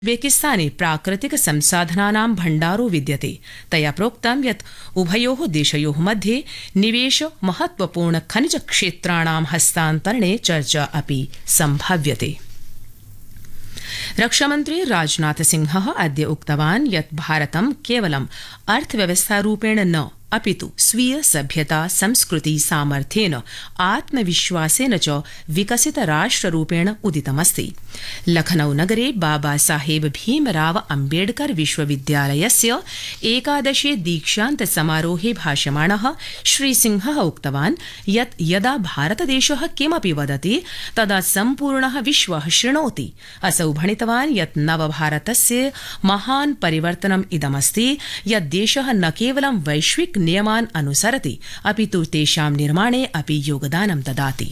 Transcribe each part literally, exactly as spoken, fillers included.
उज्बेकिस्ताने प्राकृतिक संसाधनानां भण्डारो विद्यते। तया प्रोक्तं यत् उभयोः देशयोः मध्ये निवेश महत्वपूर्ण खनिज क्षेत्राणां हस्तान्तरणे चर्चा अपि सम्भाव्यते। रक्षामन्त्री राजनाथ सिंहः अद्य उक्तवान् यत् भारतं केवलं अर्थव्यवस्थारूपेण न अपितु स्वीय सभ्यता संस्कृति सामर्थ्येन आत्मविश्वासेन च विकसित राष्ट्ररूपेण उदितमस्ति। लखनऊ नगरे बाबा साहेब भीमराव अम्बेडकर विश्वविद्यालयस्य एकादशे दीक्षान्त समारोहे भाषमाणः श्रीसिंहः उक्तवान् यत् यदा भारतदेशः किमपि वदति तदा सम्पूर्णः विश्वः शृणोति। असौ भणितवान् यत् नवभारतस्य महान् परिवर्तनम् इदमस्ति यत् देशः न केवलं वैश्विक नियमान् अनुसरति अपितु तेषां निर्माणे अपि योगदानं ददाति।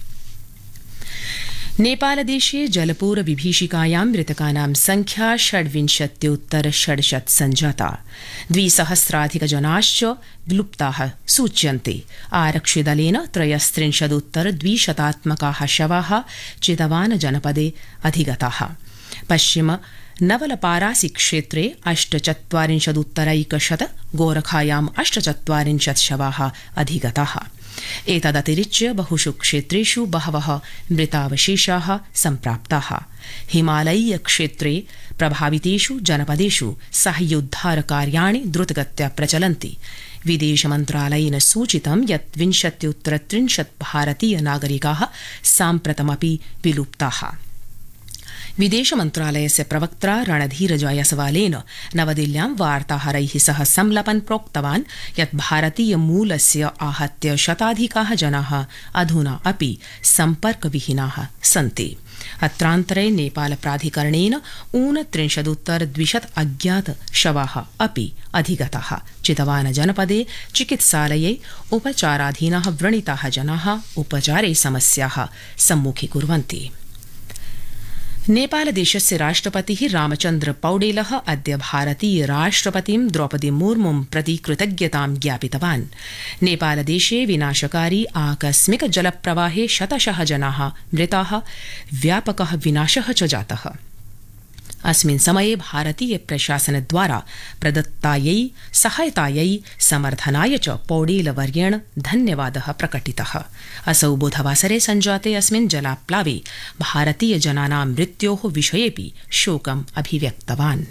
नेपालदेशे जलपूर विभीषिकायां मृतकानां संख्या षड्विंशत्युत्तर षड्शत संजाता। द्विसहस्राधिक जनाश्च विलुप्ताः सूच्यन्ते। आरक्षिदलेन त्रयस्त्रिंशदुत्तर द्विशतात्मकाः शवाः चितवान जनपदे अधिगताः। पश्चिम नवलपारासी क्षेत्रे अष्टचत्वारिंशदुत्तरैकशत, गोरखायाम् अष्टचत्वारिंशत् शवाः अधिगताः। एतदतिरिच्य बहुषु क्षेत्रेषु बहवः मृतावशेषाः सम्प्राप्ताः। हिमालयीय क्षेत्रे प्रभावितेषु जनपदेषु साहाय्योद्धारकार्याणि द्रुतगत्या प्रचलन्ति। विदेशमन्त्रालयेन सूचितं यत् विंशत्युत्तर त्रिंशत् भारतीय नागरिकाः साम्प्रतमपि विलुप्ताः। विदेशमन्त्रालयस्य प्रवक्त्रा रणधीर जायसवालेन नवदिल्ल्यां वार्ताहरैः सह संलपन् प्रोक्तवान् यत् भारतीय मूलस्य आहत्य शताधिकाः जनाः अधुना अपि सम्पर्कविहीनाः सन्ति। अत्रान्तरे नेपाल प्राधिकरणेन ऊनत्रिंशदुत्तर द्विशत अज्ञात शवाः अपि अधिगताः। चितवान जनपदे चिकित्सालये उपचाराधीनाः व्रणिताः जनाः उपचारे समस्याः सम्मुखीकुर्वन्ति। नेपालदेशस्य राष्ट्रपतिः रामचन्द्र पौडेलः अद्य भारतीय राष्ट्रपतिं द्रौपदी मुर्मुं प्रति कृतज्ञतां ज्ञापितवान्। नेपालदेशे विनाशकारी आकस्मिक जलप्रवाहे शतशः जनाः मृताः, व्यापकः विनाशः च जातः। अस्मिन् समये भारतीय प्रशासनद्वारा प्रदत्तायै सहायतायै समर्थनाय च पौडेलवर्येण धन्यवादः प्रकटितः। असौ बुधवासरे सञ्जाते अस्मिन् जलाप्लावे भारतीय जनानां मृत्योः विषयेपि शोकम् अभिव्यक्तवान्।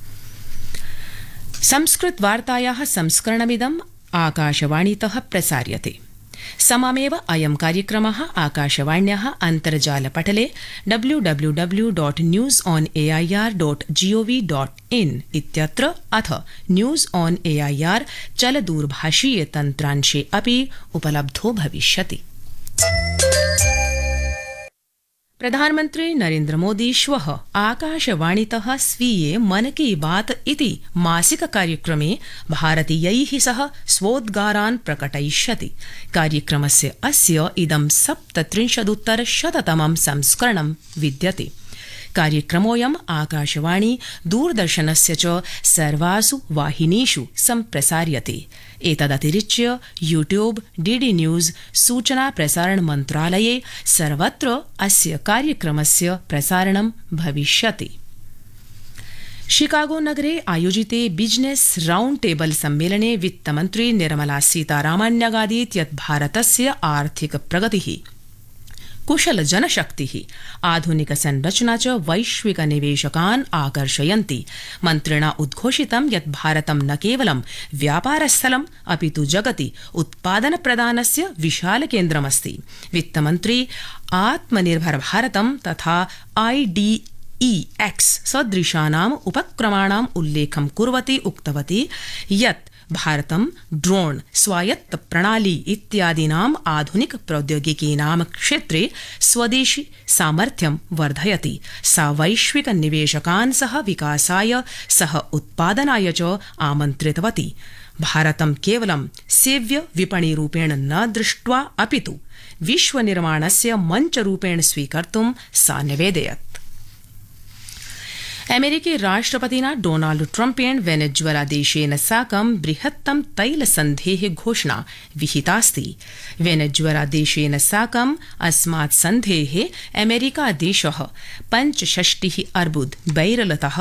संस्कृत वार्तायाः संस्करणमिदम् आकाशवाणीतः प्रसार्यते। सममेव अयं कार्यक्रमः आकाशवाण्याः अन्तर्जालपटले W W W dot news on A I R dot gov dot in इत्यत्र अथ news on A I R चलदूरभाषीय तन्त्रांशे अपि उपलब्धो भविष्यति। प्रधानमन्त्री नरेन्द्र मोदी श्वः आकाशवाणीतः स्वीये मन की बात इति मासिक कार्यक्रमे भारतीयैः सह स्वोद्गारान् प्रकटयिष्यति। कार्यक्रमस्य अस्य इदं सप्तत्रिंशदुत्तर शततमं संस्करणं विद्यते। कार्यक्रमोऽयम् आकाशवाणी दूरदर्शनस्य च सर्वासु वाहिनीषु सम्प्रसार्यते। एतदतिरिच्य यूट्यूब, डीडी न्यूज़, सूचना प्रसारण मन्त्रालये सर्वत्र अस्य कार्यक्रमस्य प्रसारणं भविष्यति। शिकागो नगरे आयोजिते बिजनेस राउंड टेबल सम्मेलने वित्तमन्त्री निर्मला सीतारामन् न्यगादीत् यत् भारतस्य आर्थिक प्रगतिः, कुशल जनशक्तिः, आधुनिक संरचना च वैश्विक निवेशकान् आकर्षयन्ति। मन्त्रिणा उद्घोषितं यत् भारतं न केवलं व्यापारस्थलम् अपितु जगति उत्पादन प्रदानस्य विशाल केन्द्रमस्ति। वित्तमन्त्री आत्मनिर्भर भारतं तथा आई डी ई एक्स सदृशानाम् उपक्रमाणाम् उल्लेखं कुर्वती उक्तवती यत् भारतं ड्रोन, स्वायत्त प्रणाली इत्यादीनाम् आधुनिक प्रौद्योगिकीनां क्षेत्रे स्वदेशी सामर्थ्यं वर्धयति। सा वैश्विक निवेशकान् सह विकासाय सह उत्पादनाय च आमन्त्रितवती। भारतं केवलं सेव्य विपणिरूपेण न दृष्ट्वा अपितु विश्वनिर्माणस्य मञ्चरूपेण स्वीकर्तुं सा न्यवेदयत्। अमेरिकी राष्ट्रपतिना डोनाल्ड ट्रम्पेण वेनेजुएला देशेन साकं बृहत्तम तैलसन्धेः घोषणा विहितास्ति। वेनेजुएला देशेन साकं अस्मात् सन्धेः अमेरिका देशः पञ्चषष्टिः अर्बुद बैरलतः